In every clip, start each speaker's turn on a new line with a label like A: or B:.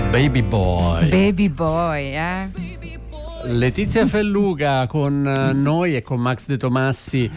A: Baby Boy.
B: Baby Boy,
A: Letizia Felluga con noi e con Max De Tomassi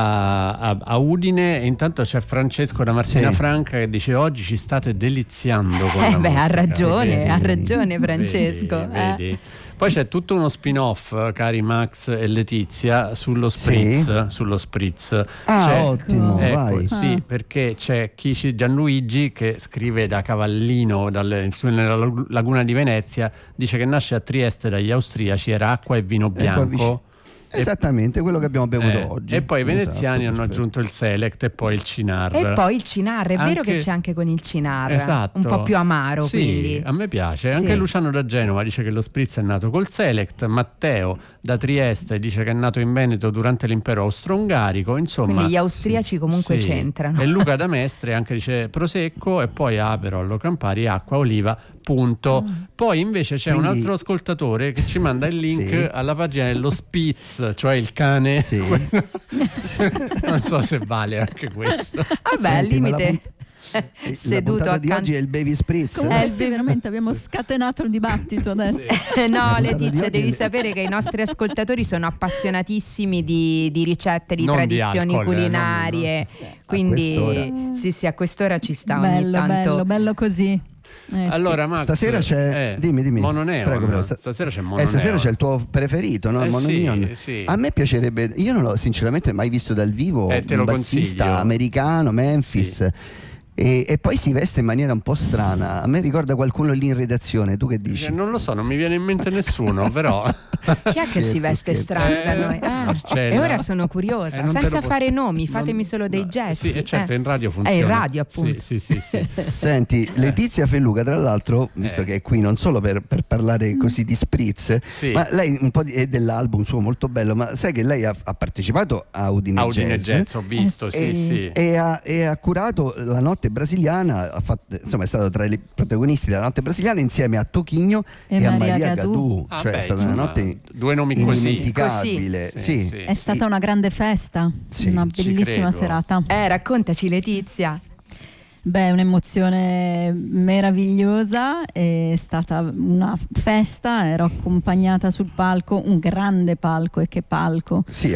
A: a Udine, e intanto c'è Francesco da Martina Franca che dice: oggi ci state deliziando con la musica.
B: Ha ragione Francesco.
A: Vedi. Poi c'è tutto uno spin-off, cari Max e Letizia, sullo spritz.
C: Ottimo, vai.
A: Sì, perché c'è Gianluigi che scrive da cavallino nella laguna di Venezia, dice che nasce a Trieste dagli austriaci, era acqua e vino bianco.
C: Esattamente quello che abbiamo bevuto oggi.
A: E poi i veneziani hanno aggiunto il Select e poi il Cinar.
B: E poi il Cinar, è vero che c'è anche con il Cinar,
A: esatto,
B: un po' più amaro.
A: Sì,
B: quindi
A: a me piace. Anche Luciano da Genova dice che lo spritz è nato col Select. Matteo da Trieste dice che è nato in Veneto durante l'impero austro-ungarico. Insomma,
B: quindi gli austriaci comunque c'entrano.
A: E Luca da Mestre anche dice prosecco e poi Aperol, Campari, acqua, oliva, punto. Poi invece c'è un altro ascoltatore che ci manda il link alla pagina dello Spitz, cioè il cane. Non so se vale anche questo.
B: Vabbè, al limite
C: seduto la puntata di oggi è il Baby Spritz.
D: Veramente abbiamo scatenato il dibattito adesso.
B: No, Letizia, devi sapere che i nostri ascoltatori sono appassionatissimi di ricette, di
A: non
B: tradizioni
A: di alcol,
B: culinarie. Quindi a quest'ora ci sta ogni
D: bello,
B: tanto.
D: bello così.
A: Allora, Max,
C: stasera c'è dimmi.
A: Mononeon.
C: Prego.
A: Stasera c'è Mononeon.
C: Stasera c'è il tuo preferito, no? Mononeon.
A: Sì.
C: A me piacerebbe, io non l'ho sinceramente mai visto dal vivo,
A: te lo
C: un bassista
A: consiglio.
C: americano, Memphis. E poi si veste in maniera un po' strana. A me ricorda qualcuno lì in redazione. Tu che dici?
A: Non lo so, non mi viene in mente nessuno, però.
B: Chi è che si veste strano da noi? E ora sono curiosa, senza fare nomi, fatemi solo dei gesti.
A: Sì, certo, in radio funziona.
B: È in radio, appunto.
A: Sì.
C: Senti, Letizia Felluga, tra l'altro, visto che è qui non solo per parlare così di spritz, ma lei un po' è dell'album suo molto bello, ma sai che lei ha partecipato a Udine Jazz,
A: ho visto,
C: e ha curato la notte brasiliana, insomma è stata tra i protagonisti della notte brasiliana insieme a Tocchigno e a Maria Gadù, cioè è stata una notte
A: due nomi
C: indimenticabile.
A: Sì.
D: È stata una grande festa, una bellissima serata.
B: Raccontaci, Letizia.
D: Beh, un'emozione meravigliosa, è stata una festa, ero accompagnata sul palco, un grande palco, e che palco!
C: Sì,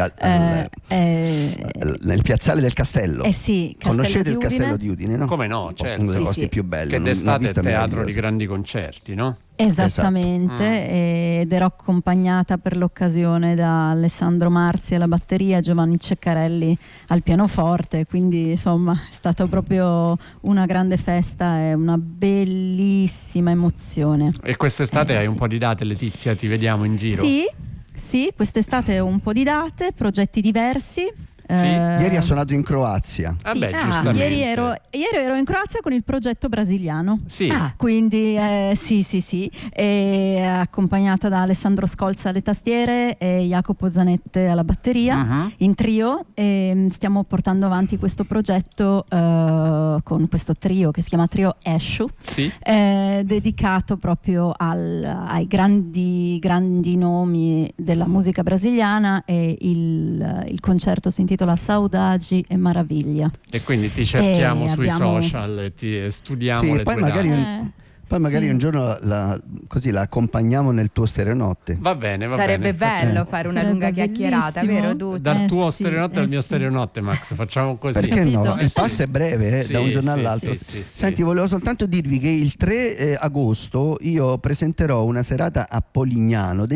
C: nel piazzale del Castello. Conoscete il Castello di Udine, no?
A: Come no, certo.
C: Uno dei posti più belli.
A: Che d'estate è teatro di grandi concerti, no?
D: Esattamente, ed ero accompagnata per l'occasione da Alessandro Marzi alla batteria, Giovanni Ceccarelli al pianoforte, quindi insomma è stata proprio una grande festa e una bellissima emozione.
A: E quest'estate hai un po' di date, Letizia, ti vediamo in giro?
D: Sì, quest'estate ho un po' di date, progetti diversi.
C: Ieri ha suonato in Croazia.
A: Giustamente.
D: Ieri ero in Croazia con il progetto brasiliano. Quindi sì. E accompagnata da Alessandro Scolza alle tastiere e Jacopo Zanette alla batteria, in trio, e stiamo portando avanti questo progetto con questo trio che si chiama Trio Esciu, dedicato proprio ai grandi nomi della musica brasiliana, e il concerto si intitola Saudade e Maraviglia.
A: E quindi ti cerchiamo sui social e ti studiamo le tue date.
C: Poi magari un giorno la accompagniamo nel tuo Stereonotte.
A: Va bene.
B: Sarebbe bello fare una lunga chiacchierata, vero Duccio?
A: Dal tuo Stereonotte al mio Stereonotte, Max, facciamo così.
C: Perché no? Il passo è breve, da un giorno all'altro. Senti, volevo soltanto dirvi che il 3 agosto io presenterò una serata a Polignano